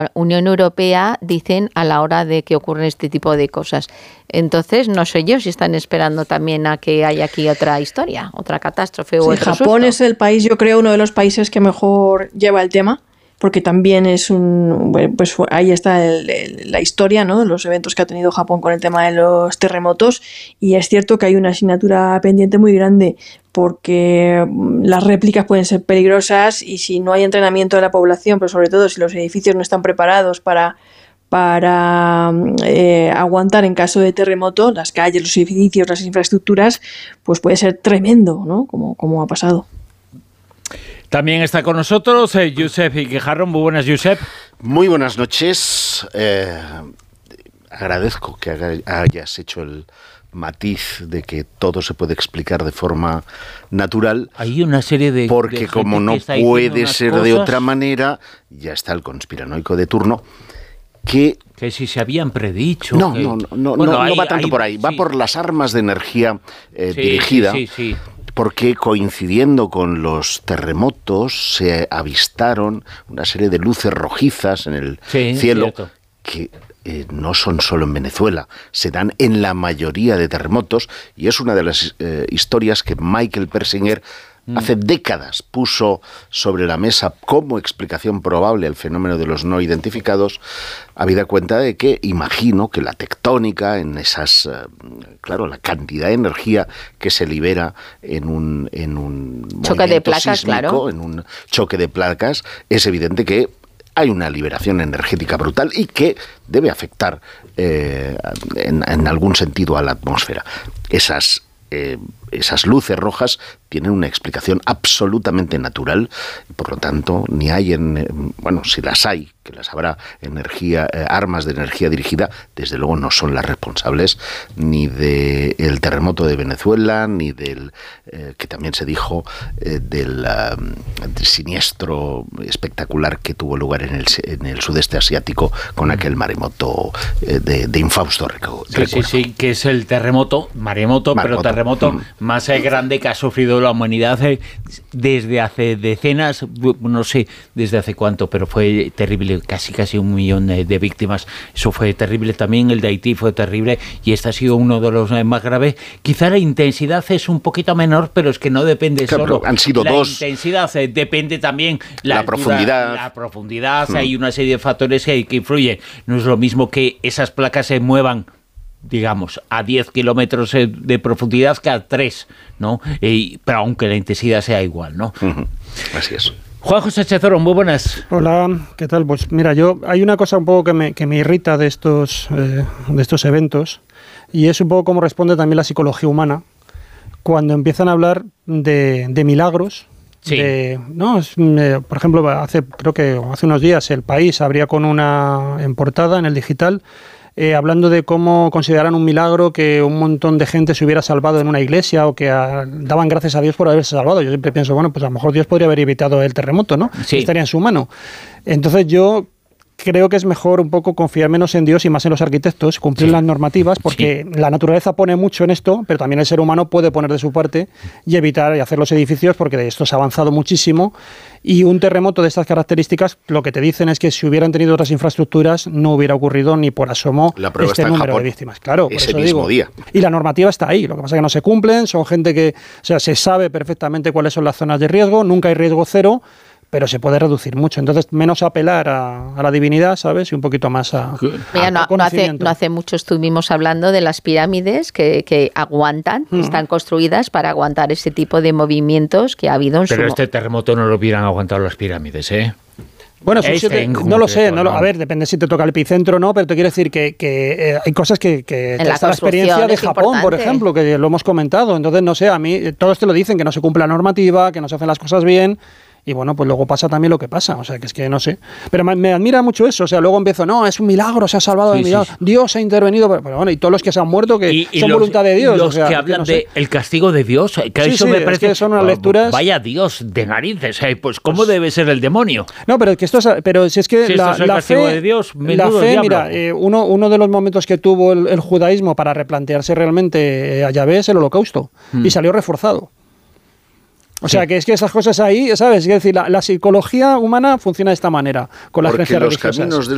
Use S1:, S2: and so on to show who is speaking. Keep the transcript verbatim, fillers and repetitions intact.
S1: Unión Europea dicen a la hora de que ocurren este tipo de cosas. Entonces, no sé yo si están esperando también a que haya aquí otra historia, otra catástrofe o
S2: sí,
S1: otro
S2: Japón
S1: susto.
S2: Es el país, yo creo, uno de los países que mejor lleva el tema, porque también es un, bueno, pues ahí está el, el, la historia, ¿no?, de los eventos que ha tenido Japón con el tema de los terremotos, y es cierto que hay una asignatura pendiente muy grande, porque las réplicas pueden ser peligrosas y si no hay entrenamiento de la población, pero sobre todo si los edificios no están preparados para para eh, aguantar en caso de terremoto, las calles, los edificios, las infraestructuras, pues puede ser tremendo, ¿no?, como, como ha pasado.
S3: También está con nosotros eh, Josep Guijarro. Muy buenas, Josep.
S4: Muy buenas noches. Eh, agradezco que hayas hecho el matiz de que todo se puede explicar de forma natural.
S3: Hay una serie de...
S4: Porque
S3: de
S4: como no puede ser cosas... de otra manera, ya está el conspiranoico de turno, que...
S3: Que si se habían predicho...
S4: No,
S3: que...
S4: no, no, no,
S3: bueno,
S4: no,
S3: hay,
S4: no va tanto
S3: hay,
S4: por ahí. Va sí. por las armas de energía eh,
S3: sí,
S4: dirigida.
S3: Sí, sí, sí.
S4: Porque coincidiendo con los terremotos se avistaron una serie de luces rojizas en el
S3: sí,
S4: cielo
S3: cierto.
S4: que eh, no son solo en Venezuela, se dan en la mayoría de terremotos, y es una de las eh, historias que Michael Persinger mm. hace décadas puso sobre la mesa como explicación probable al fenómeno de los no identificados, habida cuenta de que imagino que la tectónica, en esas, claro, la cantidad de energía que se libera en un, en un
S1: choque de placas,
S4: sísmico,
S1: claro.
S4: en un choque de placas, es evidente que hay una liberación energética brutal y que debe afectar eh, en, en algún sentido a la atmósfera. Esas Eh, esas luces rojas tienen una explicación absolutamente natural, por lo tanto, ni hay en, bueno, si las hay, que las habrá, energía, eh, armas de energía dirigida, desde luego no son las responsables ni del terremoto de Venezuela, ni del, eh, que también se dijo, eh, del, um, del siniestro espectacular que tuvo lugar en el, en el sudeste asiático con aquel maremoto eh, de, de infausto recuerdo.
S3: Sí, sí, sí, que es el terremoto, maremoto, maremoto. pero terremoto mm. más eh, grande que ha sufrido la humanidad eh, desde hace decenas, no sé desde hace cuánto, pero fue terrible, casi casi un millón de, de víctimas. Eso fue terrible también, el de Haití fue terrible, y este ha sido uno de los eh, más graves. Quizá la intensidad es un poquito menor, pero es que no depende claro, solo.
S4: Han sido
S3: la
S4: dos.
S3: La intensidad eh, depende también la,
S4: la
S3: altura,
S4: profundidad.
S3: La profundidad, mm. hay una serie de factores que, que influyen. No es lo mismo que esas placas se muevan, digamos, a diez kilómetros de profundidad que a tres, ¿no? Eh, pero aunque la intensidad sea igual, ¿no?
S4: Uh-huh. Así es.
S3: Juan José Chezoro, muy buenas.
S5: Hola, ¿qué tal? Pues mira, yo hay una cosa un poco que me, que me irrita de estos, eh, de estos eventos, y es un poco cómo responde también la psicología humana cuando empiezan a hablar de, de milagros.
S3: Sí.
S5: De, no, es, eh, por ejemplo, hace creo que hace unos días El País abría con una en portada en el digital eh, hablando de cómo consideran un milagro que un montón de gente se hubiera salvado en una iglesia, o que a, daban gracias a Dios por haberse salvado. Yo siempre pienso, bueno, pues a lo mejor Dios podría haber evitado el terremoto, ¿no?
S3: Sí.
S5: Estaría en su mano. Entonces yo creo que es mejor un poco confiar menos en Dios y más en los arquitectos, cumplir sí. las normativas, porque sí. la naturaleza pone mucho en esto, pero también el ser humano puede poner de su parte y evitar y hacer los edificios, porque de esto se ha avanzado muchísimo, y un terremoto de estas características, lo que te dicen es que si hubieran tenido otras infraestructuras no hubiera ocurrido ni por asomo
S4: la prueba
S5: este
S4: está
S5: número
S4: en Japón,
S5: de víctimas. Claro, por
S4: ese
S5: eso
S4: mismo
S5: digo.
S4: día.
S5: Y la normativa está ahí, lo que pasa es que no se cumplen, son gente que, o sea, se sabe perfectamente cuáles son las zonas de riesgo, nunca hay riesgo cero, pero se puede reducir mucho. Entonces, menos apelar a, a la divinidad, ¿sabes? Y un poquito más a,
S1: Mira,
S5: a
S1: no, no, hace, no hace mucho estuvimos hablando de las pirámides que, que aguantan, mm. están construidas para aguantar ese tipo de movimientos que ha habido en
S3: pero
S1: su...
S3: Pero este terremoto no lo hubieran aguantado las pirámides, ¿eh?
S5: Bueno, este siete, no lo sé, no lo, a ver, depende si te toca el epicentro o no, pero te quiero decir que, que eh, hay cosas que, que
S1: en la,
S5: la experiencia de Japón, importante. Por ejemplo, que lo hemos comentado. Entonces, no sé, a mí todos te lo dicen, que no se cumple la normativa, que no se hacen las cosas bien. Y bueno, pues luego pasa también lo que pasa, o sea, que es que no sé. Pero me, me admira mucho eso, o sea, luego empiezo, no, es un milagro, se ha salvado sí, de milagro, sí. Dios ha intervenido, pero, pero bueno, y todos los que se han muerto, que
S3: y, y
S5: son
S3: los,
S5: voluntad de Dios.
S3: Los
S5: o sea,
S3: que hablan
S5: no
S3: de el castigo de Dios, que
S5: sí,
S3: eso
S5: sí,
S3: me parece...
S5: Es que son unas lecturas...
S3: Vaya Dios de narices, ¿eh? Pues ¿cómo pues, debe ser el demonio?
S5: No, pero es que esto es, pero si es que
S3: si
S5: la,
S3: esto es el
S5: la
S3: castigo
S5: fe,
S3: de Dios,
S5: la fe mira, eh, uno, uno de los momentos que tuvo el, el judaísmo para replantearse realmente eh, a Yahvé es el holocausto, hmm. y salió reforzado. O sea, sí. que es que esas cosas ahí, ¿sabes? Es decir, la, la psicología humana funciona de esta manera, con las creencias religiosas.
S4: Porque los caminos del